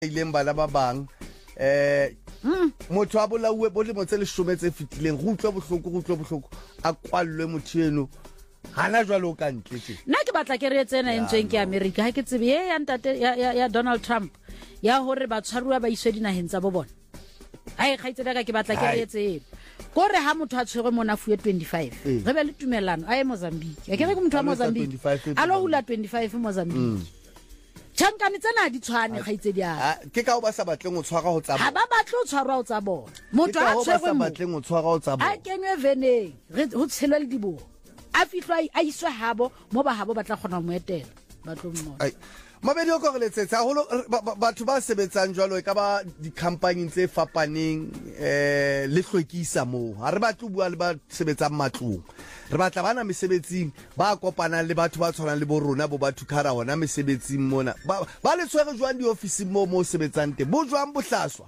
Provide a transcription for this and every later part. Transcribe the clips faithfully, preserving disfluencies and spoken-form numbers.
ileng bana ba bang eh motho a bolauwe bo le motse le shometse fitileng go utlwa bohloko go utlwa bohloko a kwallwe motho eno hana jwalo ka ntle tse nna ke batla ke re tsena entsweng ke America ha ke tsebe ya ntate ya ya Donald Trump ya hore ba tshwarwa ba iswe dinaheng tsa bo bona ai khaitsela ka ke batla ke re tsena gore ha motho a tshwere mona fuwe twenty-five re be le tumelano a e Mozambique ke re ke motho wa Mozambique a lo hula twenty-five Mozambique Chankane tsena di tshwane khaitsedi a ke ka o ba sa batleng o tshwara ho tsa bona ha ba batle o tshwara ho tsa bona motho a tshwere mo batleng o tshwara ho tsa bona a kenywe veneng re ho tshelwa le dibo a fihlwa a iswe habo mo ba habo ba tla khona mo etela ba tlo mmona ai mabedi o go re letsetsa haholo batho ba sebetsang jwalo e ka ba di-company tse fapaneng eh le hlwekisa mo ha re batlo bua le ba sebetsang matlong re batla bana mesebetsing ba kopana le batho ba tshwanang le bo rona bo batho khara hona mesebetsing mona ba le tshwere jwang di office mo mo sebetsang te bo jwang bohlaswa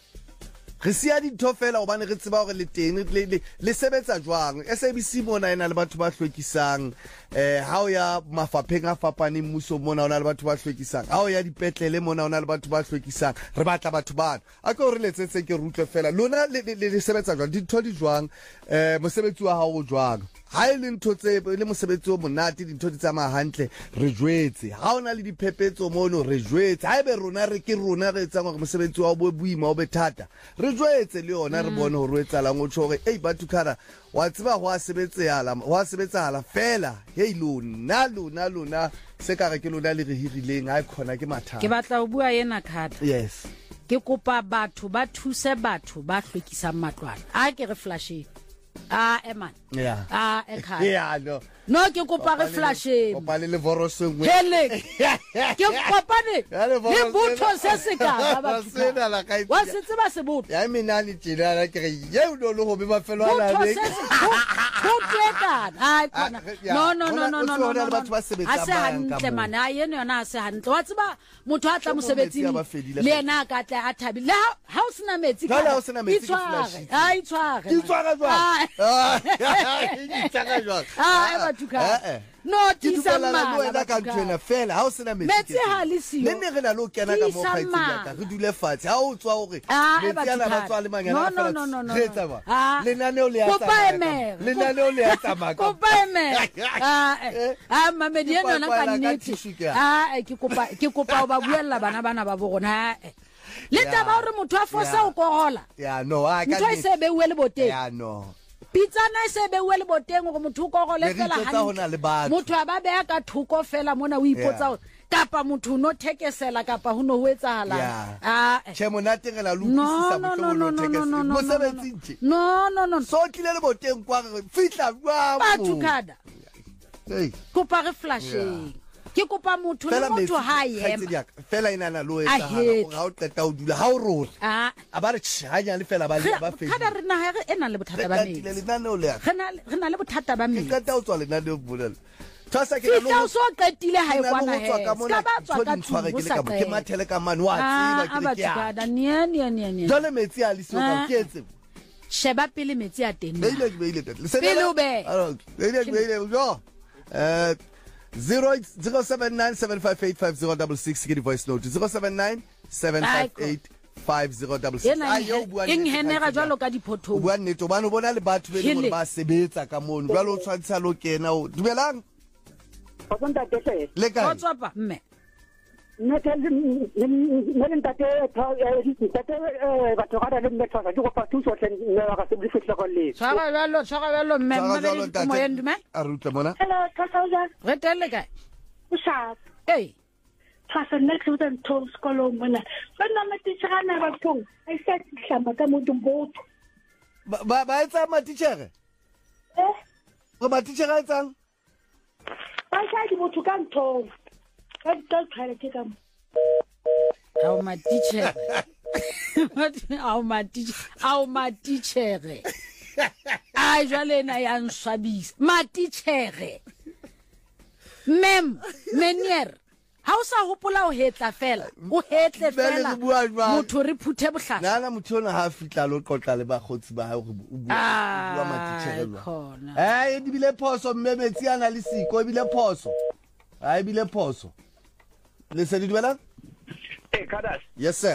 re sia di thofela hobane re tseba hore le teng le sebetsa jwang S A B C mona ena le batho ba hlwekisang eh ha o ya mafapheng a fapaneng mmuso mona ona le batho ba hlwekisang ha o ya dipetlele mona ona le batho ba hlwekisang re batla batho bana a ke re letsetse ke rutle fela lona le sebetsa jwang di ntho di jwang eh mosebetsi wa hao o jwang ha ile ntho tse le mosebetsi o monate dintho di tsamaya hantle re jwetse ha ona le diphephetso mono re jwetse ha ebe rona re ke rona re etsang gore mosebetsi wa bo buima o be thata re jwetse le yona re bone hore o etsalang o tshore ei batho khara wa tseba ho a sebetsehala ho a sebetsahala fela hey lona lona lona se ka re ke lona le re hirileng ha khona ke mathata ke batla o bua yena khata yes ke kopa batho ba thuse batho ba hlwekisang matlwana a ke re flashing ah eman yeah ah ekhaya yeah no no ke kopa re flashing kopa le le vorosong hele ke kopa ne le botho se se ka ba sena la ka wa se tseba se botho ya menani tjena la ke re ye o lo ho be mafelo a la be botho ai kona no no no no no no a se hantle mana a yena yona a se hantle wa tseba motho a tla mosebetsing le yena a ka tla a thabile ha o sena metsi ka ha o sena metsi ke flash ai tshware ke tshwara jwang ah ke tshwara jwang ah ba tuka no tisa mala wena ka ntwena fela ha o sena metsi metsi ha le siyo le ne re na lo kena ka mo khaitsi ya ka re dule fatshe ha o tswa hore metsi ana ba tswa le mangana fela re tsa ba le nane o le ya tsa le nane o le ya tsa maka kopa eme ah ah mamedi yona ka nnete ah ke kopa ke kopa o ba buella bana bana ba bo rona le taba hore motho a fosa o kogola ya no a ka ntse se be uele boteng ya no pitsana se be uele boteng gore motho o kogole fela ha motho a ba beya ka thoko fela mona o ipotsa kapa motho no thekesela kapa ho no ho etsahala ah che monate re la lokisisa motho no thekesela mo sebetsi no no no so tlile le boteng kwa re fitla bwa ba thukada hey kopa re flashing ke kopa motho le motho ha yema fela ina na lo etsahala gore ha o qeta o dula ha o ruri ah a ba re tshanya le fela ba ba fedi kada re na re ena le bothata ba metsi le nna no le rena rena le bothata ba metsi ke qeta o tswa le nna le bolela tsasa ke no so qetile ha e kwana he ska ba tswa ka tshware ke le ka ke mathele ka mane wa tseba ke ke ya da nie nie nie nie jole metsi a le so ka ke etse sheba pele metsi a teng beile beile pele o be beile beile jo eh zero zero seven nine seven five eight five zero six six ke di voice note zero seven nine seven five eight five zero six six ayo bua eng henera jwalo ka diphoto bua nnete bana bona le batho be le ba sebetsa ka mono jwalo o tshwantsa lo kena o dumelang o konta tete le ka o tsapa mme nne ke nne ntate tate batho ga le mme tsaka go pa thuso tle nne ga se bifitla go le tsaka jalo tsaka jalo mme mme mo yendme a rutla mona hello tsaka re tele ka o sha hey tsaka next with and to skolo mona bona matitsana ba thong a se hlama ka mo dumbotho ba ba etsa ma teacher eh go ba teacher a etsang ba sa di motho ka ntho ka tshwara ke ka au ma teacher au ma teacher au ma teacher a jwale na ya nswabisa ma teacher mem menier ha o sa hopola o hetla fela o hetle fela motho re phuthe bohlala nana motho ona ha fitla lo qotla le ba khotsi ba ha o bua ma teacher khona eh e bile phoso mmemetsi ana le siko e bile phoso ha e bile phoso le se di duela Eh, Kadas. Yes sir.